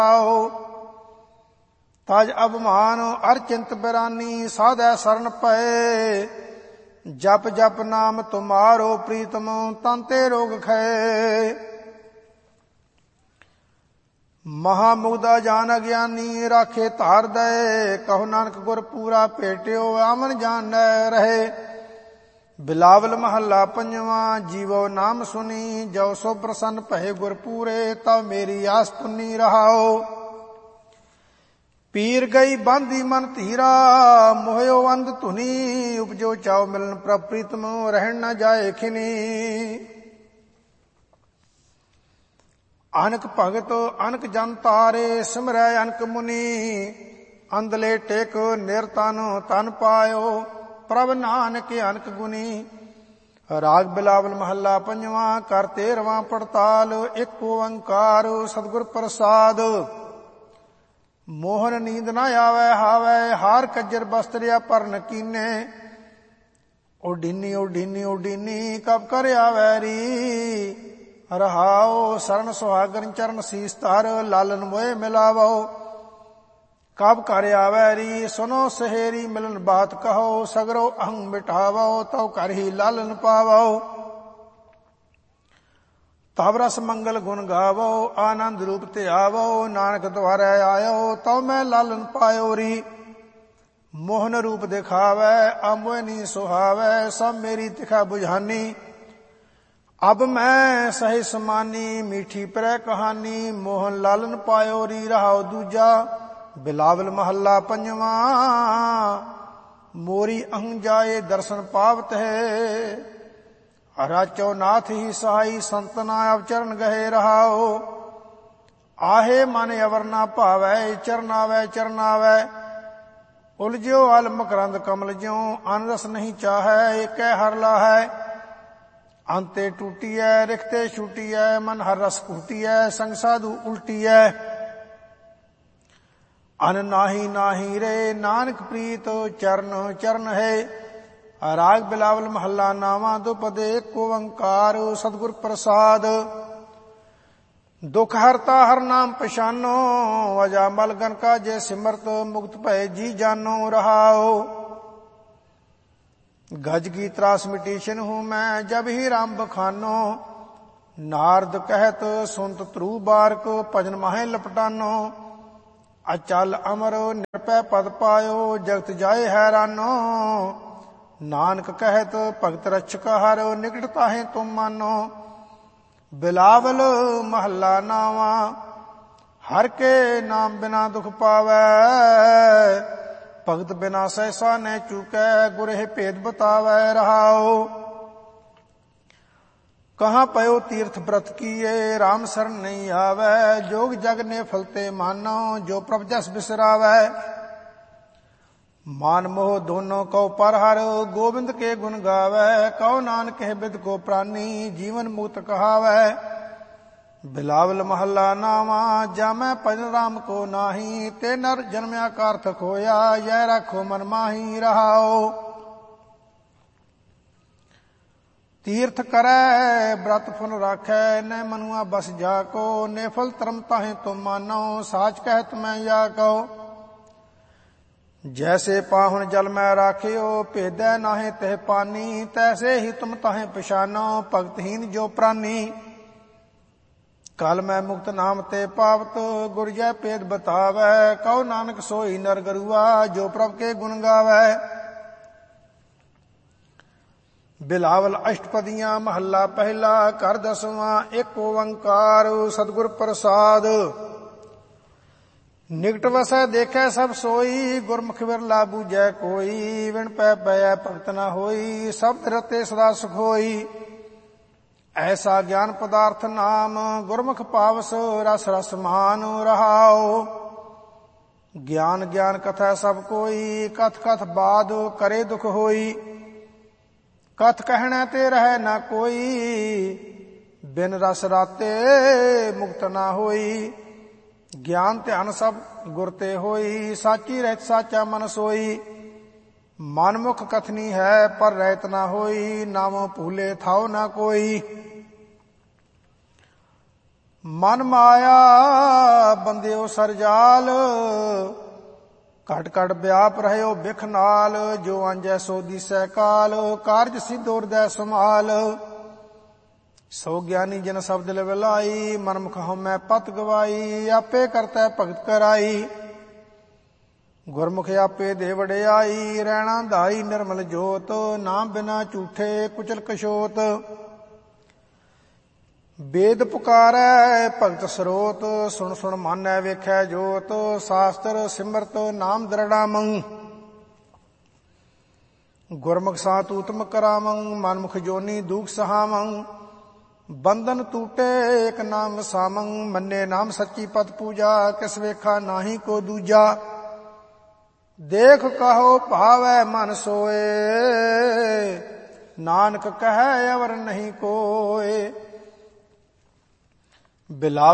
ਤਜ ਅਭਿਮਾਨ ਅਰ ਚਿੰਤ ਬਿਰਾਨੀ, ਸਾਧੈ ਸਰਨ ਪਏ। ਜਪ ਜਪ ਨਾਮ ਤੁਮਾਰੋ ਪ੍ਰੀਤਮ, ਤਨ ਤੇ ਰੋਗ ਖਏ। ਮਹਾਮੁਗਦਾ ਜਾਨ ਅਗਿਆਨੀ, ਰਾਖੇ ਧਾਰ ਦਏ। ਕਹੋ ਨਾਨਕ ਗੁਰ ਪੂਰਾ ਭੇਟਿਓ, ਆਮਨ ਜਾਣੈ ਰਹੇ। ਬਿਲਾਵਲ ਮਹੱਲਾ ਪੰਜਵਾਂ। ਜੀਵੋ ਨਾਮ ਸੁਨੀ, ਜੋ ਸੋ ਪ੍ਰਸੰਨ ਭਏ ਗੁਰ ਪੂਰੇ। ਤਬ ਮੇਰੀ ਆਸ ਪੁੰਨੀ ਰਹਾਓ। ਪੀਰ ਗਈ ਬਾਂਧੀ ਮਨ ਧੀਰਾ, ਮੋਹਿਓ ਅੰਧ ਧੁਨੀ। ਉਪਜੋ ਚਾਉ ਮਿਲਨ ਪ੍ਰਭ ਪ੍ਰੀਤਮ, ਰਹਿਣ ਨ ਜਾਏ ਖਿਨੀ। ਅਨਕ ਭਗਤ ਅਨਕ ਜਨ ਤਾਰੇ, ਸਿਮਰੈ ਅਨਕ ਮੁਨੀ। ਅੰਧਲੇ ਟੇਕ ਨਿਰਤਨ ਤਨ ਪਾਇਓ, ਪ੍ਰਭ ਨਾਨਕ ਅਨਕ ਗੁਨੀ। ਰਾਗ ਬਿਲਾਵਲ ਮਹੱਲਾ ਪੰਜਵਾਂ। ਕਰ 13ਵਾਂ ਪੜਤਾਲ। ਇੱਕ ਓੰਕਾਰ ਸਤਿਗੁਰ ਪ੍ਰਸਾਦ। ਮੋਹਨ ਨੀਂਦ ਨਾ ਆਵੈ ਹਾਵੈ, ਹਾਰ ਕੱਜਰ ਬਸਤਰਿਆ ਪਰਨ ਕੀਨੇ। ਉਡੀਨੀ ਉਡੀਨੀ ਉਡੀਨੀ, ਕਬ ਕਰ ਆਵੈ ਰੀ। ਰਹਾਉ ਸਰਨ ਸੁਹਾਗਨ ਚਰਨ ਸੀਸ ਧਰ, ਲਾਲਨ ਮੋਹਿ ਮਿਲਾਵੋ। ਕਬ ਕਰ ਆਵੈ ਰੀ, ਸੁਨੋ ਸਹੇਰੀ ਮਿਲਨ ਬਾਤ ਕਹੋ। ਸਗਰੋ ਅਹੰ ਮਿਟਾਵੋ, ਤਉ ਕਰ ਹੀ ਲਾਲਨ ਪਾਵੋ। ਤਬ ਰਸ ਮੰਗਲ ਗੁਣ ਗਾਵੋ, ਆਨੰਦ ਰੂਪ ਤੇ ਆਵੋ। ਨਾਨਕ ਦੁਆਰੈ ਆਇਓ, ਤਉ ਮੈਂ ਲਾਲਨ ਪਾਇਓ ਰੀ। ਮੋਹਨ ਰੂਪ ਦਿਖਾਵੈ, ਆਮੋਹਿ ਨੀ ਸੁਹਾਵੈ। ਸਭ ਮੇਰੀ ਤਿਖਾ ਬੁਝਾਨੀ, ਅਬ ਮੈਂ ਸਹਿ ਸਮਾਨੀ। ਮੀਠੀ ਪ੍ਰੈ ਕਹਾਨੀ, ਮੋਹਨ ਲਾਲਨ ਪਾਇਓ ਰੀ। ਰਹਾਉ ਦੂਜਾ ਬਿਲਾਵਲ ਮਹੱਲਾ ਪੰਜਵਾਂ। ਮੋਰੀ ਅਹੰ ਜਾਏ ਦਰਸ਼ਨ ਪਾਵਤ ਹੈ, ਰਾਚੋ ਨਾਥ ਹੀ ਸਹਾਈ। ਸੰਤਨਾ ਅਵ ਚਰਨ ਗਏ ਰਹਾਓ। ਆਹੇ ਮਨ ਅਵਰ ਨਾ ਭਾਵੈ, ਚਰਨਾਵੈ ਚਰਨਾਵੈ। ਉਲਝਿਓ ਅਲ ਮਕਰੰਦ ਕਮਲ ਜਿਉ, ਅਨ ਰਸ ਨਹੀਂ ਚਾਹੈ। ਏਕੈ ਹਰ ਲਾਹੈ, ਅੰਤੇ ਟੂਟੀਐ। ਰਿਖਤੇ ਛੂਟੀਐ, ਮਨ ਹਰ ਰਸ ਘੂਟੀਐ। ਸੰਗ ਸਾਧੂ ਉਲਟੀਐ, ਅਨ ਨਾਹੀ ਨਾਹੀ ਰੇ। ਨਾਨਕ ਪ੍ਰੀਤ ਚਰਨ ਚਰਨ ਹੈ। ਰਾਗ ਬਿਲਾਵਲ ਮਹੱਲਾ ਨਾਵਾਂ। ਦੁਪਦੇ ਇੱਕ ਓੰਕਾਰ ਸਤਿਗੁਰ ਪ੍ਰਸਾਦ। ਦੁਖ ਹਰਤਾ ਹਰ ਨਾਮ ਪਛਾਨੋ, ਅਜਾ ਮਲ ਗਨ ਕਾ ਜੇ ਸਿਮਰਤ। ਮੁਕਤ ਭਏ ਜੀ ਜਾਨੋ ਰਹਾਓ। ਗਜ ਕੀ ਤਰਾਸ ਮਿਟੀ ਛਿਨਹੁ ਮੈਂ, ਜਬ ਹੀ ਰਾਮ ਬਖਾਨੋ। ਨਾਰਦ ਕਹਿਤ ਸੁਨਤ ਧਰੂ ਬਾਰਕ, ਭਜਨ ਮਾਹੇ ਲਪਟਾਨੋ। ਅਚਲ ਅਮਰ ਨਿਰਭੈ ਪਦ ਪਾਇਓ, ਜਗਤ ਜਾਏ ਹੈਰਾਨੋ। ਨਾਨਕ ਕਹਿਤ ਭਗਤ ਰਛਕ ਹਰ, ਨਿਕਟ ਤਾਹੇ ਤੁਮ ਮਾਨੋ। ਬਿਲਾਵਲ ਮਹੱਲਾ ਨਾਵਾਂ। ਹਰ ਕੇ ਨਾਮ ਬਿਨਾ ਦੁਖ ਪਾਵੈ, ਭਗਤ ਬਿਨਾ ਸਹਿਸਾ ਨਹਿ ਚੂਕੈ। ਗੁਰਹਿ ਭੇਦ ਬਤਾਵੈ ਰਹਾਓ। ਕਹਾਂ ਪਇਓ ਤੀਰਥ ਬ੍ਰਤ ਕੀਏ, ਰਾਮ ਸਰਨ ਨਹੀਂ ਆਵੈ। ਜੋਗ ਜਗ ਨੇ ਫਲਤੇ ਮਾਨੋ, ਜੋ ਪ੍ਰਭ ਜਸ ਬਿਸਰਾਵੈ। ਮਾਨ ਮੋਹ ਦੋਨੋਂ ਕਉ ਪਰ ਹਰ, ਗੋਬਿੰਦ ਕੇ ਗੁਣ ਗਾਵੈ। ਕਉ ਨਾਨਕ ਹੈ ਬਿਦ ਕੋ ਪ੍ਰਾਨੀ, ਜੀਵਨ ਮੁਕਤ ਕਹਾਵੈ। ਬਿਲਾਵਲ ਮਹੱਲਾ ਨਾਵਾਂ। ਜਾਮੈ ਭਜਨ ਰਾਮ ਕੋ ਨਾਹੀ, ਤੇ ਨਰ ਜਨਮਿਆ ਕਾਰਥਕ ਹੋਇਆ। ਯਹ ਰਾਖੋ ਮਨ ਮਾਹੀ ਰਹਾਓ। ਤੀਰਥ ਕਰੈ ਬ੍ਰਤ ਫੁਨ ਰਾਖੈ, ਨਹਿ ਮਨੁਆ ਬਸ ਜਾ ਕੋ। ਨੇਫਲ ਧਰਮ ਤਾਹੇ ਤੁਮ ਮਾਨੋ, ਸਾਚ ਕਹਿਤ ਮੈਂ ਜਾ ਕਉ। ਜੈਸੇ ਪਾਹੁਨ ਜਲ ਮੈਂ ਰਾਖਿਓ, ਭੇਦੈ ਨਾਹੇ ਤਹਿ ਪਾਨੀ। ਤੈਸੇ ਹੀ ਤੁਮ ਤਾਹੇ ਪਛਾਨੋ, ਭਗਤਹੀਨ ਜੋ ਪ੍ਰਾਨੀ। ਕਲ ਮੈਂ ਮੁਕਤ ਨਾਮ ਤੇ ਪਾਵਤ, ਗੁਰ ਜੈ ਭੇਦ ਬਤਾਵੈ। ਕਉ ਨਾਨਕ ਸੋਈ ਨਰ ਗਰੂਆ, ਜੋ ਪ੍ਰਭ ਕੇ ਗੁਣ ਗਾਵੈ। ਬਿਲਾਵਲ ਅਸ਼ਟਪਦੀਆਂ ਮਹੱਲਾ ਪਹਿਲਾ। ਘਰ ਦਸਵਾਂ। ਇੱਕ ਓੰਕਾਰ ਸਤਿਗੁਰ ਪ੍ਰਸਾਦ। ਨਿਕਟ ਵਸੈ ਦੇਖੈ ਸਭ ਸੋਈ, ਗੁਰਮੁਖ ਵਿਰਲਾ ਬੂਝੈ ਕੋਈ। ਵਿਣ ਪੈ ਪਇਐ ਭਗਤ ਨ ਹੋਈ, ਸਬਦ ਰਤੇ ਸਦਾ ਸੁਖ ਹੋਈ। ਐਸਾ ਗਿਆਨ ਪਦਾਰਥ ਨਾਮ, ਗੁਰਮੁਖ ਪਾਵਸ ਰਸ ਰਸ ਮਾਨ ਰਹਾਓ। ਗਿਆਨ ਗਿਆਨ ਕਥੈ ਸਭ ਕੋਈ, ਕਥ ਕਥ ਬਾਦ ਕਰੇ ਦੁਖ ਹੋਈ। ਕਥ ਕਹਿਣੈ ਤੇ ਰਹਿ ਨਾ ਕੋਈ, ਬਿਨ ਰਸ ਰਾਤੇ ਮੁਕਤ ਨਾ ਹੋਈ। ਗਿਆਨ ਧਿਆਨ ਸਭ ਗੁਰ ਤੇ ਹੋਈ, ਸਾਚੀ ਰਹਿਤ ਸਾਚਾ ਮਨ ਸੋਈ। ਮਨਮੁਖ ਕਥਨੀ ਹੈ ਪਰ ਰਹਿਤ ਨਾ ਹੋਈ, ਨਾਮੋ ਭੂਲੇ ਥਾਉ ਨਾ ਕੋਈ। ਮਨ ਮਾਇਆ ਬੰਦਿਓ ਸਰਜਾਲ, ਘਟ ਘਟ ਵਿਆਪ ਰਹਿਓ ਬਿਖ ਨਾਲ, ਜੋ ਅੰਜੈ ਸੋ ਦੀਸੈ ਕਾਲ, ਕਾਰਜ ਸਿੱਧ ਹਿਰਦੈ ਸਮਾਲ। ਸੋ ਗਿਆਨੀ ਜਨ ਸ਼ਬਦ ਲਵਲਾਈ, ਮਨਮੁਖ ਹਉਮੈ ਪਤ ਗਵਾਈ, ਆਪੇ ਕਰਤੈ ਭਗਤ ਕਰਾਈ। ਗੁਰਮੁਖ ਆਪੇ ਦੇ ਵਡਿਆਈ, ਰਹਿਣਾ ਧਾਈ ਨਿਰਮਲ ਜੋਤ, ਨਾਮ ਬਿਨਾ ਝੂਠੇ ਕੁਚਲ ਕਛੋਤ। ਵੇਦ ਪੁਕਾਰੈ ਭਗਤ ਸਰੋਤ, ਸੁਣ ਸੁਣ ਮਾਨੈ ਵੇਖੈ ਜੋਤ, ਸ਼ਾਸਤਰ ਸਿਮਰਤ ਨਾਮ ਦ੍ਰਿੜਾਮੰ। ਗੁਰਮੁਖ ਸਾਤ ਊਤਮ ਕਰਾਮੰ, ਮਨਮੁਖ ਜੋਨੀ ਦੂਖ ਸਹਾਮੰ, ਬੰਧਨ ਟੂਟੇ ਏਕ ਨਾਮ ਸਾਮੰ, ਮੰਨੇ ਨਾਮ ਸੱਚੀ ਪਤ ਪੂਜਾ, ਕਿਸ ਵੇਖਾ ਨਾਹੀ ਕੋ ਦੂਜਾ। ਦੇਖ ਕਹੋ ਭਾਵੈ ਮਨ ਸੋਏ, ਨਾਨਕ ਕਹੈ ਅਵਰ ਨਹੀਂ ਕੋਏ। ਬਿਲਾ